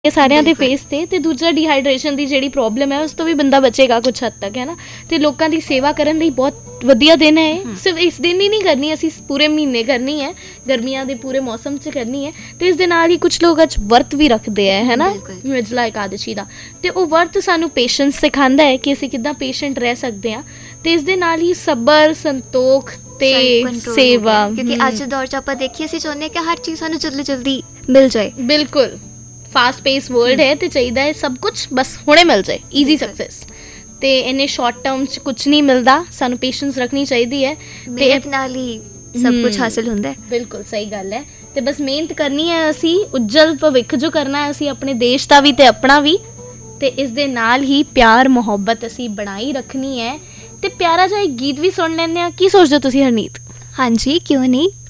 ਸਾਰਿਆਂ ਦੇ ਫੇਸ ਤੇ ਦੂਜਾ ਡੀਹਾਈਡਰੇਸ਼ਨ ਦੀ ਜਿਹੜੀ ਪ੍ਰੋਬਲਮ ਹੈ ਉਸ ਤੋਂ ਵੀ ਬੰਦਾ ਬਚੇਗਾ ਕੁਛ ਹੱਦ ਤੱਕ, ਹੈ ਨਾ। ਤੇ ਲੋਕਾਂ ਦੀ ਸੇਵਾ ਕਰਨ ਲਈ ਬਹੁਤ ਵਧੀਆ ਦਿਨ ਹੈ ਇਹ। ਸਿਰਫ ਇਸ ਦਿਨ ਹੀ ਨਹੀਂ ਕਰਨੀ, ਅਸੀਂ ਪੂਰੇ ਮਹੀਨੇ ਕਰਨੀ ਹੈ, ਗਰਮੀਆਂ ਦੇ ਪੂਰੇ ਮੌਸਮ 'ਚ ਕਰਨੀ ਹੈ। ਤੇ ਇਸ ਦੇ ਨਾਲ ਹੀ ਕੁਛ ਲੋਕ ਅੱਜ ਵਰਤ ਵੀ ਰੱਖਦੇ ਹੈ, ਹੈ ਨਾ, ਨਿਰਜਲਾ ਇਕਾਦਸ਼ੀ ਦਾ। ਤੇ ਉਹ ਵਰਤ ਸਾਨੂੰ ਪੇਸ਼ੈਂਸ ਸਿਖਾਉਂਦਾ ਹੈ ਕਿ ਅਸੀਂ ਕਿੱਦਾਂ ਪੇਸ਼ੈਂਟ ਰਹਿ ਸਕਦੇ ਹਾਂ। ਤੇ ਇਸ ਦੇ ਨਾਲ ਹੀ ਸਬਰ, ਸੰਤੋਖ ਤੇ ਸੇਵਾ, ਕਿਉਂਕਿ ਅੱਜ ਦੇ ਦੌਰ 'ਚ ਆਪਾਂ ਦੇਖੀਏ, ਅਸੀਂ ਚਾਹੁੰਦੇ ਹਾਂ ਕਿ ਹਰ ਚੀਜ਼ ਸਾਨੂੰ ਜਲਦੀ ਜਲਦੀ ਮਿਲ ਜਾਏ। ਬਿਲਕੁਲ, ਫਾਸਟ ਪੇਸ ਵਰਲਡ ਹੈ ਤੇ ਚਾਹੀਦਾ ਹੈ ਸਭ ਕੁਛ ਬਸ ਹੁਣੇ ਮਿਲ ਜਾਏ, ਈਜ਼ੀ ਸਕਸੈਸ। ਤੇ ਇੰਨੇ ਸ਼ਾਰਟ ਟਰਮ 'ਚ ਕੁਛ ਨਹੀਂ ਮਿਲਦਾ, ਸਾਨੂੰ ਪੇਸ਼ੈਂਸ ਰੱਖਣੀ ਚਾਹੀਦੀ ਹੈ। ਤੇ ਨਾਲ ਹੀ ਸਭ ਕੁਛ ਹਾਸਿਲ ਹੁੰਦਾ ਹੈ। ਬਿਲਕੁਲ ਸਹੀ ਗੱਲ ਹੈ। ਤੇ ਬਸ ਮਿਹਨਤ ਕਰਨੀ ਹੈ ਅਸੀਂ, ਉੱਜਲ ਭਵਿੱਖ ਜੋ ਕਰਨਾ ਹੈ ਅਸੀਂ ਆਪਣੇ ਦੇਸ਼ ਦਾ ਵੀ ਤੇ ਆਪਣਾ ਵੀ। ਤੇ ਇਸ ਦੇ ਨਾਲ ਹੀ ਪਿਆਰ ਮੁਹੱਬਤ ਅਸੀਂ ਬਣਾਈ ਰੱਖਣੀ ਹੈ। ਤੇ ਪਿਆਰਾ ਜਿਹਾ ਇੱਕ ਗੀਤ ਵੀ ਸੁਣ ਲੈਂਦੇ ਹਾਂ। ਕੀ ਸੋਚਦੇ ਹੋ ਤੁਸੀਂ ਹਰਨੀਤ? ਹਾਂਜੀ, ਕਿਉਂ ਨਹੀਂ।